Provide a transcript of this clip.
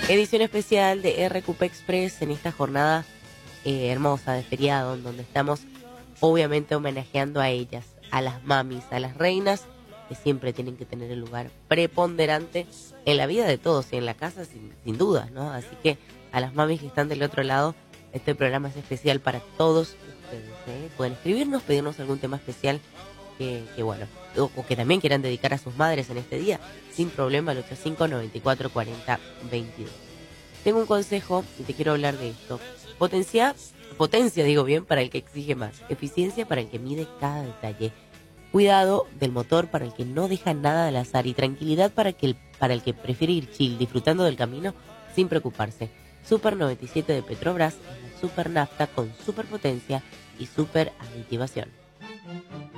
Edición especial de RQP Express en esta jornada hermosa de feriado, en donde estamos obviamente homenajeando a ellas, a las mamis, a las reinas, que siempre tienen que tener el lugar preponderante en la vida de todos y en la casa sin dudas, ¿no? Así que a las mamis que están del otro lado, este programa es especial para todos ustedes, ¿eh? Pueden escribirnos, pedirnos algún tema especial que bueno, o que también quieran dedicar a sus madres en este día, sin problema, al 85-94-40-22. Tengo un consejo y te quiero hablar de esto. Potencia digo bien, para el que exige más. Eficiencia para el que mide cada detalle. Cuidado del motor para el que no deja nada al azar. Y tranquilidad para el que prefiere ir chill, disfrutando del camino sin preocuparse. Super 97 de Petrobras es la super nafta con super potencia y super aditivación.